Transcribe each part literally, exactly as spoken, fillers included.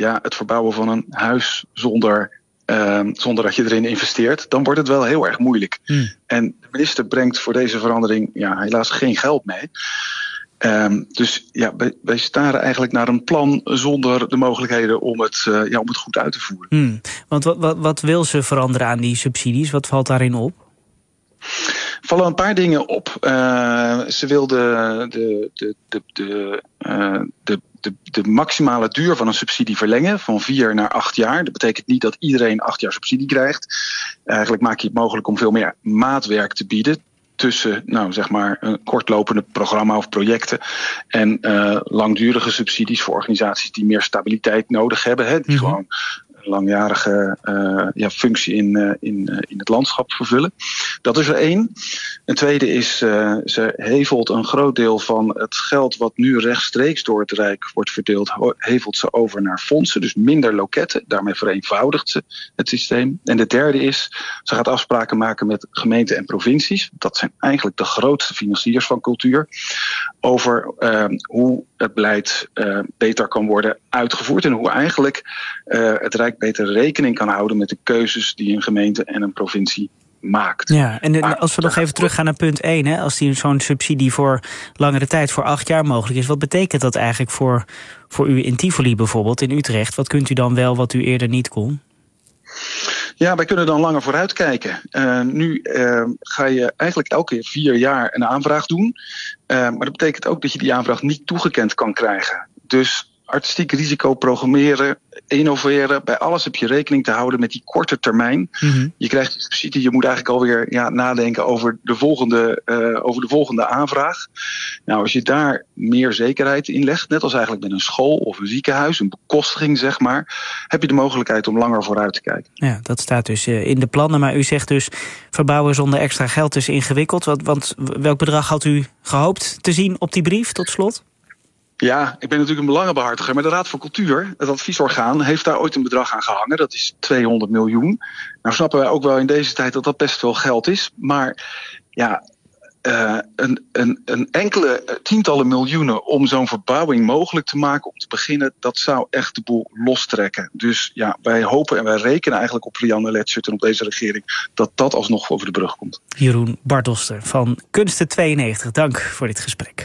ja, het verbouwen van een huis zonder, uh, zonder dat je erin investeert, dan wordt het wel heel erg moeilijk. Mm. En de minister brengt voor deze verandering ja, helaas geen geld mee. Um, dus ja, wij, wij staren eigenlijk naar een plan zonder de mogelijkheden om het, uh, ja, om het goed uit te voeren. Hmm. Want wat, wat, wat wil ze veranderen aan die subsidies? Wat valt daarin op? Er vallen een paar dingen op. Uh, ze wil de, de, de, de, de, uh, de, de, de maximale duur van een subsidie verlengen van vier naar acht jaar. Dat betekent niet dat iedereen acht jaar subsidie krijgt. Eigenlijk maak je het mogelijk om veel meer maatwerk te bieden tussen, nou zeg maar, een kortlopende programma of projecten en uh, langdurige subsidies voor organisaties die meer stabiliteit nodig hebben, hè, die mm-hmm. gewoon een langjarige uh, ja, functie in, uh, in, uh, in het landschap vervullen. Dat is er één. Een tweede is, uh, ze hevelt een groot deel van het geld wat nu rechtstreeks door het Rijk wordt verdeeld, hevelt ze over naar fondsen, dus minder loketten. Daarmee vereenvoudigt ze het systeem. En de derde is, ze gaat afspraken maken met gemeenten en provincies. Dat zijn eigenlijk de grootste financiers van cultuur. Over uh, hoe het beleid uh, beter kan worden uitgevoerd en hoe eigenlijk uh, het Rijk beter rekening kan houden met de keuzes die een gemeente en een provincie maakt. Ja, en de, maar, als we nog even teruggaan naar punt één, hè, als die zo'n subsidie voor langere tijd, voor acht jaar mogelijk is, wat betekent dat eigenlijk voor, voor u in Tivoli bijvoorbeeld, in Utrecht? Wat kunt u dan wel wat u eerder niet kon? Ja, wij kunnen dan langer vooruitkijken. Uh, nu uh, ga je eigenlijk elke vier jaar een aanvraag doen. Uh, maar dat betekent ook dat je die aanvraag niet toegekend kan krijgen. Dus artistiek risico programmeren, innoveren, bij alles heb je rekening te houden met die korte termijn. Mm-hmm. Je krijgt die subsidie, je moet eigenlijk alweer ja, nadenken over de volgende, uh, over de volgende aanvraag. Nou, als je daar meer zekerheid in legt, net als eigenlijk met een school of een ziekenhuis, een bekostiging zeg maar, heb je de mogelijkheid om langer vooruit te kijken. Ja, dat staat dus uh, in de plannen, maar u zegt dus verbouwen zonder extra geld is ingewikkeld. Want, want welk bedrag had u gehoopt te zien op die brief tot slot? Ja, ik ben natuurlijk een belangenbehartiger, maar de Raad voor Cultuur, het adviesorgaan, heeft daar ooit een bedrag aan gehangen. Dat is tweehonderd miljoen. Nou snappen wij ook wel in deze tijd dat dat best veel geld is. Maar ja, uh, een, een, een enkele tientallen miljoenen om zo'n verbouwing mogelijk te maken, om te beginnen, dat zou echt de boel lostrekken. Dus ja, wij hopen en wij rekenen eigenlijk op Lianne Letschert en op deze regering dat dat alsnog over de brug komt. Jeroen Bartelster van Kunsten tweeënnegentig, dank voor dit gesprek.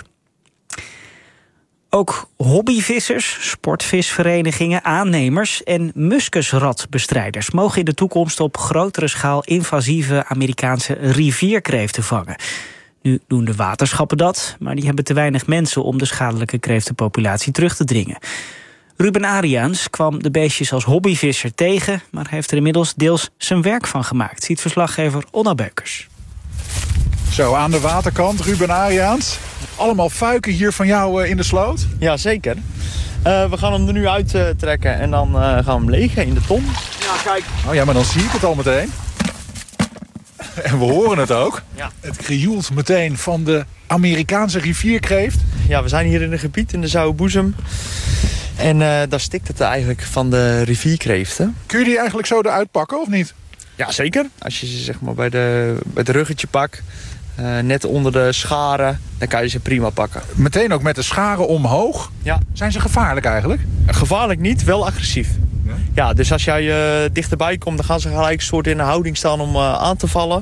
Ook hobbyvissers, sportvisverenigingen, aannemers en muskusratbestrijders mogen in de toekomst op grotere schaal invasieve Amerikaanse rivierkreeften vangen. Nu doen de waterschappen dat, maar die hebben te weinig mensen om de schadelijke kreeftenpopulatie terug te dringen. Ruben Ariaans kwam de beestjes als hobbyvisser tegen, maar heeft er inmiddels deels zijn werk van gemaakt, ziet verslaggever Onna Beukers. Zo, aan de waterkant, Ruben Ariaans. Allemaal fuiken hier van jou uh, in de sloot? Ja, zeker. Uh, we gaan hem er nu uit uh, trekken en dan uh, gaan we hem legen in de ton. Ja, kijk. Oh ja, maar dan zie ik het al meteen. En we horen het ook. Ja. Het krioelt meteen van de Amerikaanse rivierkreeft. Ja, we zijn hier in een gebied in de Zouwenboezem. En uh, daar stikt het eigenlijk van de rivierkreeften. Kun je die eigenlijk zo eruit pakken of niet? Ja, zeker. Als je ze zeg maar bij, de, bij het ruggetje pakt, uh, net onder de scharen, dan kan je ze prima pakken. Meteen ook met de scharen omhoog? Ja. Zijn ze gevaarlijk eigenlijk? Gevaarlijk niet, wel agressief. Ja, ja, dus als jij uh, dichterbij komt, dan gaan ze gelijk een soort in een houding staan om uh, aan te vallen.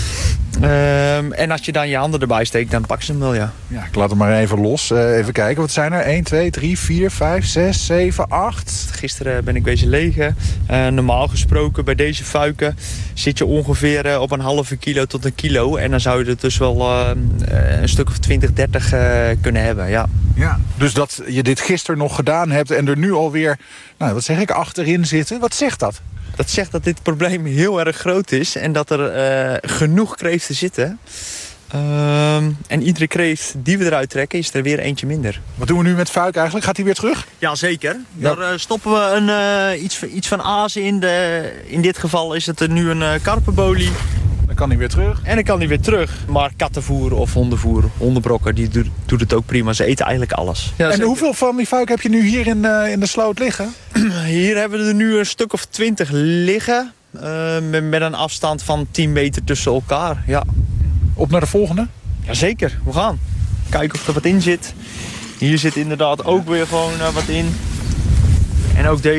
Um, en als je dan je handen erbij steekt, dan pak ze hem wel, ja. Ja, ik laat hem maar even los. Uh, even kijken, wat zijn er? één, twee, drie, vier, vijf, zes, zeven, acht. Gisteren ben ik bezig legen. Uh, normaal gesproken bij deze fuiken zit je ongeveer uh, op een halve kilo tot een kilo. En dan zou je er dus wel uh, een stuk of twintig, dertig uh, kunnen hebben, ja. Ja. Dus dat je dit gisteren nog gedaan hebt en er nu alweer, nou, wat zeg ik, achterin zitten. Wat zegt dat? Dat zegt dat dit probleem heel erg groot is en dat er uh, genoeg kreeften zitten. Uh, en iedere kreeft die we eruit trekken is er weer eentje minder. Wat doen we nu met fuik eigenlijk? Gaat hij weer terug? Ja, zeker. Ja. Daar uh, stoppen we een, uh, iets, iets van aas in. De, in dit geval is het er nu een uh, karpenbolie. Dan kan hij weer terug. En dan kan hij weer terug. Maar kattenvoer of hondenvoer, hondenbrokken, die doet, doet het ook prima. Ze eten eigenlijk alles. Ja, en zeker. Hoeveel van die fuik heb je nu hier in, uh, in de sloot liggen? Hier hebben we er nu een stuk of twintig liggen. Uh, met, met een afstand van tien meter tussen elkaar, ja. Op naar de volgende? Jazeker, we gaan. Kijken of er wat in zit. Hier zit inderdaad ook weer gewoon uh, wat in. En ook deze.